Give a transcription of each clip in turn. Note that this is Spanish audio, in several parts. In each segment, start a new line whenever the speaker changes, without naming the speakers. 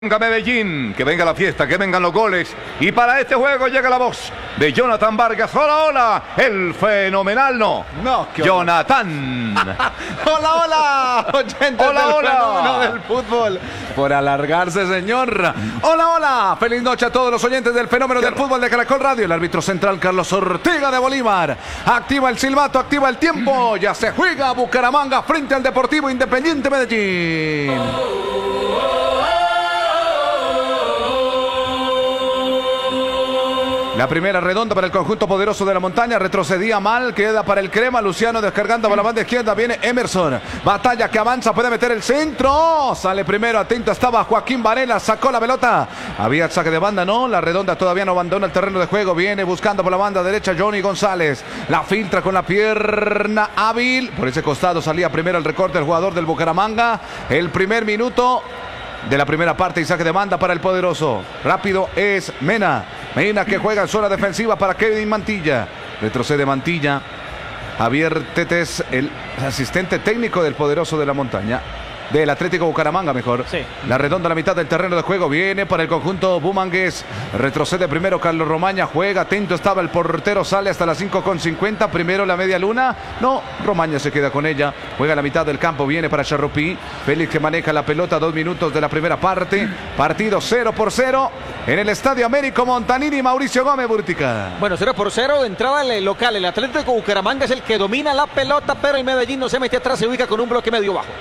Venga Medellín, que venga la fiesta, que vengan los goles. Y para este juego llega la voz de Jonathan Vargas. Hola, hola, el fenomenal no. Jonathan.
Hola, hola, oyentes
Hola,
del
hola.
fenómeno del fútbol. Por alargarse, señor. Hola, hola. Feliz noche a todos los oyentes del fenómeno del fútbol de Caracol Radio. El árbitro central Carlos Ortega de Bolívar. Activa el silbato, activa el tiempo. Ya se juega Bucaramanga frente al Deportivo Independiente Medellín. La primera redonda para el conjunto poderoso de la montaña. Retrocedía mal, queda para el crema. Luciano descargando por la banda izquierda. Viene Emerson. Batalla que avanza, puede meter el centro. Sale primero, atento estaba Joaquín Varela. Sacó la pelota. Había saque de banda, no. La redonda todavía no abandona el terreno de juego. Viene buscando por la banda derecha Johnny González. La filtra con la pierna hábil. Por ese costado salía primero el recorte del jugador del Bucaramanga. El primer minuto de la primera parte y saque de banda para el poderoso. Rápido es Mena. Mena que juega en zona defensiva para Kevin Mantilla. Retrocede Mantilla. Javier Tetes, el asistente técnico del poderoso de la montaña. Del Atlético Bucaramanga, mejor.
Sí.
La redonda a la mitad del terreno de juego. Viene para el conjunto bumangués. Retrocede primero Carlos Romaña. Juega, atento estaba el portero. Sale hasta las 5:50. Primero la media luna. No, Romaña se queda con ella. Juega a la mitad del campo. Viene para Charrupí. Félix que maneja la pelota. 2 minutos de la primera parte. Partido 0-0 en el Estadio Américo Montanini. Mauricio Gómez Burtica.
Bueno, 0-0 de entrada el local. El Atlético Bucaramanga es el que domina la pelota, pero el Medellín no se mete atrás, se ubica con un bloque medio bajo.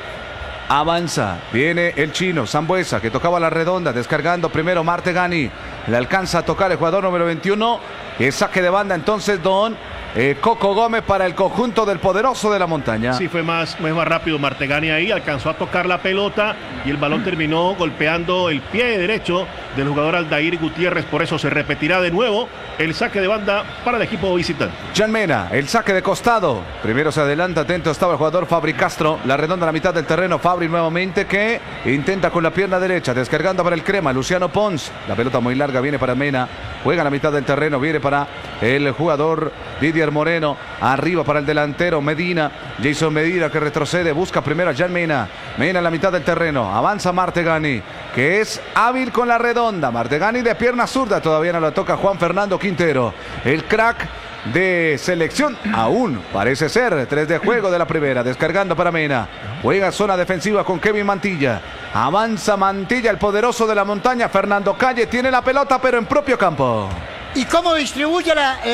Avanza, viene el chino Sambuesa que tocaba la redonda, descargando primero Martegani, le alcanza a tocar el jugador número 21, el saque de banda entonces don Coco Gómez para el conjunto del poderoso de la montaña.
Sí, fue más rápido Martegani ahí, alcanzó a tocar la pelota y el balón terminó golpeando el pie derecho del jugador Aldair Gutiérrez, por eso se repetirá de nuevo el saque de banda para el equipo visitante.
Jan Mena, el saque de costado, primero se adelanta, atento estaba el jugador Fabri Castro, la redonda a la mitad del terreno, Fabri nuevamente que intenta con la pierna derecha, descargando para el crema, Luciano Pons, la pelota muy larga viene para Mena, juega a la mitad del terreno, viene para el jugador Didier Moreno, arriba para el delantero Medina, Jason Medina que retrocede, busca primero a Jan Mena, Mena en la mitad del terreno, avanza Martegani, que es hábil con la redonda, Martegani de pierna zurda, todavía no la toca Juan Fernando Quintero, el crack de selección aún parece ser. 3 de juego de la primera, descargando para Mena, juega zona defensiva con Kevin Mantilla, avanza Mantilla, el poderoso de la montaña. Fernando Calle tiene la pelota pero en propio campo.
¿Y cómo distribuye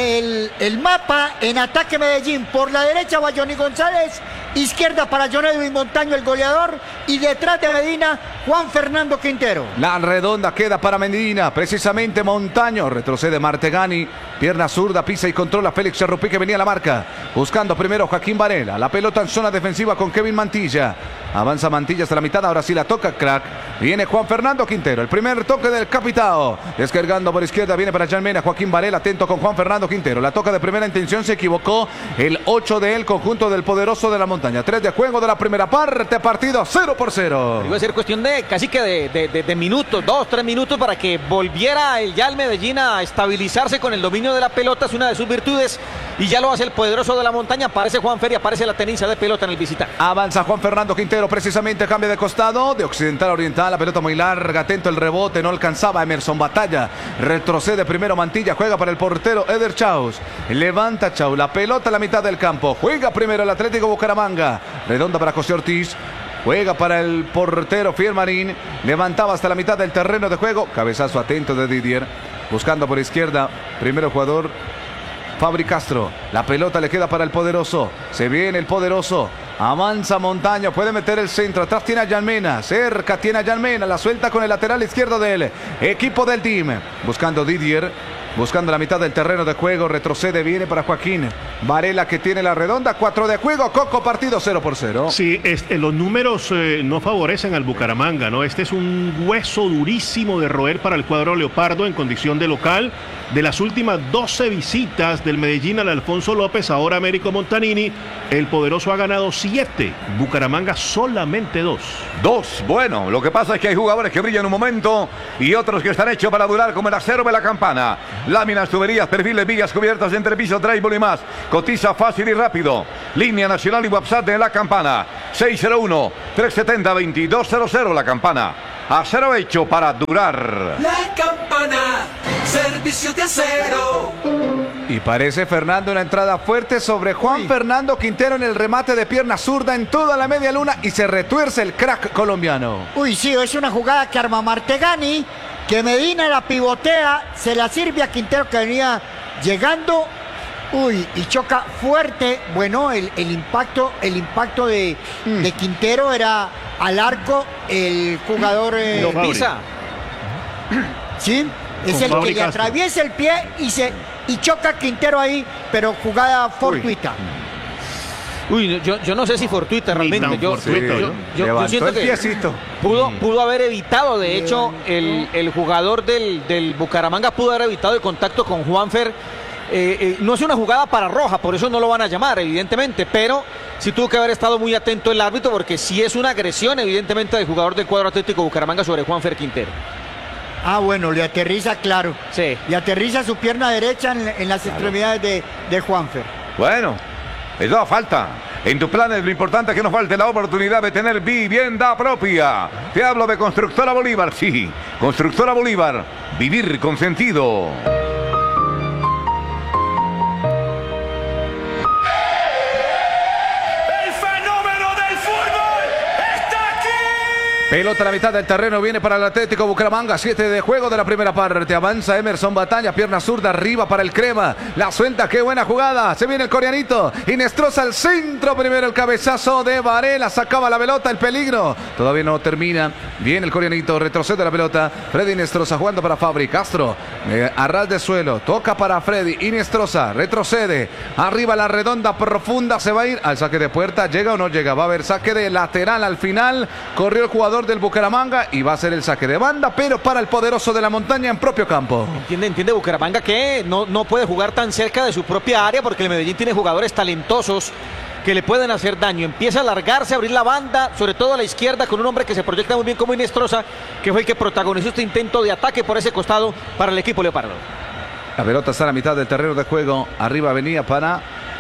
el mapa en ataque Medellín? Por la derecha va Johnny González, izquierda para John Edwin Montaño, el goleador, y detrás de Medina, Juan Fernando Quintero.
La redonda queda para Medina, precisamente Montaño, retrocede Martegani, pierna zurda, pisa y controla Félix Charrupí que venía a la marca, buscando primero Joaquín Varela, la pelota en zona defensiva con Kevin Mantilla, avanza Mantilla hasta la mitad, ahora sí la toca crack, viene Juan Fernando Quintero, el primer toque del capitao, descargando por izquierda, viene para Jan Mena, Joaquín Varela, atento con Juan Fernando Quintero, la toca de primera intención, se equivocó, el 8 del conjunto del poderoso de la montaña, 3 de juego de la primera parte, partido 0-0.
Iba a ser cuestión de casi que de minutos, 2-3 minutos para que volviera ya el Medellín a estabilizarse con el dominio de la pelota, es una de sus virtudes y ya lo hace el poderoso de la montaña. Aparece Juan Feria, aparece la tenencia de pelota en el visitante.
Avanza Juan Fernando Quintero, precisamente cambia de costado, de occidental a oriental, la pelota muy larga, atento el rebote, no alcanzaba Emerson Batalla, retrocede primero Mantilla, juega para el portero Eder Chaus, levanta Chaus, la pelota a la mitad del campo, juega primero el Atlético Bucaramanga, redonda para José Ortiz, juega para el portero Fiermarín, levantaba hasta la mitad del terreno de juego, cabezazo atento de Didier, buscando por izquierda, primero jugador Fabri Castro, la pelota le queda para el poderoso, se viene el poderoso, avanza Montaño, puede meter el centro, atrás tiene a Jan Mena, cerca tiene a Jan Mena, la suelta con el lateral izquierdo del equipo del team, buscando Didier, buscando la mitad del terreno de juego, retrocede, viene para Joaquín Varela que tiene la redonda, 4 de juego, Coco, partido 0-0.
Sí, los números no favorecen al Bucaramanga, ¿no? Este es un hueso durísimo de roer para el cuadro leopardo en condición de local. De las últimas 12 visitas del Medellín al Alfonso López, ahora Américo Montanini, el poderoso ha ganado 7, Bucaramanga solamente 2.
Bueno, lo que pasa es que hay jugadores que brillan un momento y otros que están hechos para durar, como el acero de la campana. Láminas, tuberías, perfiles, vigas cubiertas, entrepiso, trébol y más. Cotiza fácil y rápido. Línea nacional y WhatsApp de la campana. 601-370-2200, la campana. Acero hecho para durar.
La Campana, servicio de acero.
Y parece Fernando una entrada fuerte sobre Juan Fernando Quintero en el remate de pierna zurda en toda la media luna y se retuerce el crack colombiano.
Uy, sí, es una jugada que arma Martegani, que Medina la pivotea, se la sirve a Quintero que venía llegando. Uy, y choca fuerte. Bueno, el impacto de Quintero era al arco. El jugador
Lo pisa.
sí, es
Con
el
Fabri
que le
Castro.
atraviesa el pie y choca a Quintero ahí, pero jugada fortuita.
Uy, yo no sé si fortuita realmente.
tan
Yo,
fortuito,
yo-
¿no?
yo
Levantó
siento
el
que
piecito.
pudo haber evitado, de hecho, el jugador del Bucaramanga pudo haber evitado el contacto con Juanfer. No es una jugada para roja, por eso no lo van a llamar, evidentemente, pero sí tuvo que haber estado muy atento el árbitro, porque sí es una agresión, evidentemente, del jugador del cuadro Atlético Bucaramanga sobre Juanfer Quintero.
Ah, bueno, le aterriza, claro.
Sí.
Le aterriza su pierna derecha en las extremidades de Juanfer.
Bueno, eso falta. En tus planes lo importante es que no falte la oportunidad de tener vivienda propia. Te hablo de Constructora Bolívar, sí. Constructora Bolívar, vivir con sentido.
El fenómeno del fútbol está aquí.
Pelota a la mitad del terreno, viene para el Atlético Bucaramanga, 7 de juego de la primera parte, avanza Emerson Batalla, pierna zurda, arriba para el Crema, la suelta, qué buena jugada, se viene el coreanito, Inestrosa al centro, primero el cabezazo de Varela, sacaba la pelota, el peligro, todavía no termina, viene el coreanito, retrocede la pelota, Freddy Inestrosa jugando para Fabri, Castro, a ras de suelo, toca para Freddy, Inestrosa, retrocede, arriba la redonda profunda, se va a ir al saque de puerta, llega o no llega, va a haber saque de lateral al final, corrió el jugador del Bucaramanga y va a ser el saque de banda, pero para el poderoso de la montaña en propio campo.
Entiende Bucaramanga que no puede jugar tan cerca de su propia área, porque el Medellín tiene jugadores talentosos que le pueden hacer daño. Empieza a alargarse, a abrir la banda, sobre todo a la izquierda, con un hombre que se proyecta muy bien como Inestrosa, que fue el que protagonizó este intento de ataque por ese costado para el equipo leopardo.
La pelota está a la mitad del terreno de juego, arriba venía para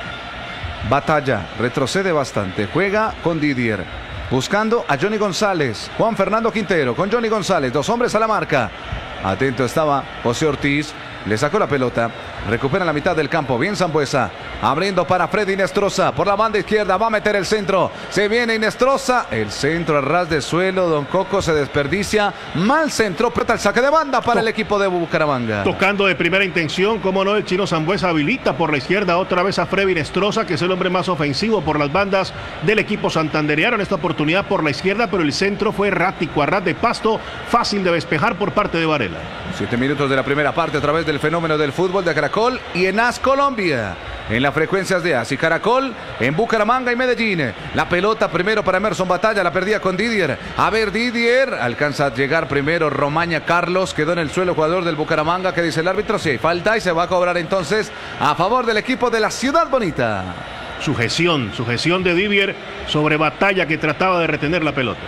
Batalla, retrocede bastante, juega con Didier. Buscando a Johnny González, Juan Fernando Quintero con Johnny González, dos hombres a la marca. Atento estaba José Ortiz, le sacó la pelota, recupera la mitad del campo, bien Sambuesa, abriendo para Freddy Inestrosa, por la banda izquierda, va a meter el centro, se viene Inestrosa, el centro a ras de suelo, Don Coco se desperdicia, mal centro, pero el saque de banda para el equipo de Bucaramanga.
Tocando de primera intención, como no, el chino Sambuesa habilita por la izquierda otra vez a Freddy Inestrosa, que es el hombre más ofensivo por las bandas del equipo santandereano en esta oportunidad por la izquierda, pero el centro fue errático, a ras de pasto, fácil de despejar por parte de Varela.
7 minutos de la primera parte a través del fenómeno del fútbol de Caracol y en AS Colombia. En las frecuencias de AS y Caracol, en Bucaramanga y Medellín. La pelota primero para Emerson Batalla, la perdía con Didier. A ver, Didier, alcanza a llegar primero Romaña Carlos, quedó en el suelo jugador del Bucaramanga, que dice el árbitro, sí hay falta y se va a cobrar entonces a favor del equipo de la Ciudad Bonita.
Sujeción de Didier sobre Batalla, que trataba de retener la pelota.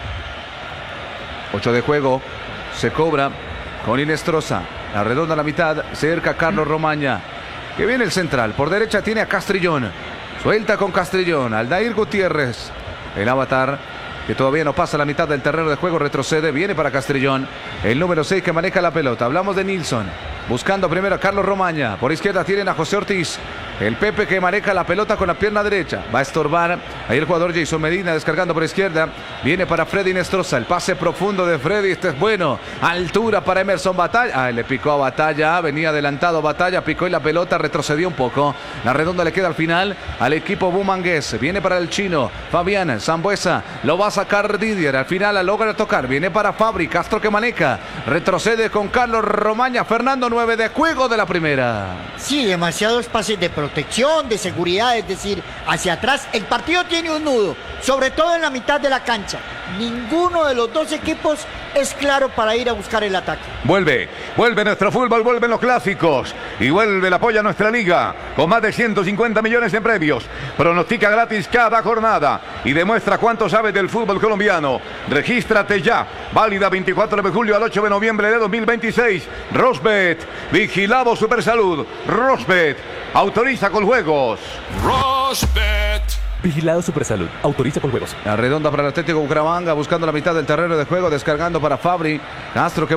8 de juego, se cobra con Inestrosa, la redonda a la mitad, cerca Carlos Romaña, que viene el central, por derecha tiene a Castrillón, suelta con Castrillón, Aldair Gutiérrez, el avatar, que todavía no pasa la mitad del terreno de juego, retrocede, viene para Castrillón, el número 6 que maneja la pelota, hablamos de Nilsson, buscando primero a Carlos Romaña, por izquierda tienen a José Ortiz, el Pepe que maneja la pelota con la pierna derecha, va a estorbar, ahí el jugador Jason Medina descargando por izquierda, viene para Freddy Inestrosa, el pase profundo de Freddy, este es bueno, altura para Emerson Batalla, le picó a Batalla, venía adelantado Batalla, picó y la pelota retrocedió un poco, la redonda le queda al final al equipo bumangués, viene para el chino, Fabián Sambuesa, lo va a sacar Didier, al final la logra tocar, viene para Fabri, Castro que maneja, retrocede con Carlos Romaña, Fernando, 9 de juego de la primera.
Sí, demasiados pases de protección, de seguridad, es decir, hacia atrás. El partido tiene un nudo, sobre todo en la mitad de la cancha. Ninguno de los dos equipos es claro para ir a buscar el ataque.
Vuelve nuestro fútbol, vuelven los clásicos y vuelve el apoyo a nuestra liga con más de 150 millones en premios. Pronostica gratis cada jornada y demuestra cuánto sabes del fútbol colombiano. Regístrate ya, válida 24 de julio al 8 de noviembre de 2026. Rosbet, vigilado Supersalud. Rosbet, autoriza con juegos.
Rosbet.
Vigilado Supersalud. Autoriza con juegos.
La redonda para el Atlético Bucaramanga, buscando la mitad del terreno de juego, descargando para Fabri. Castro que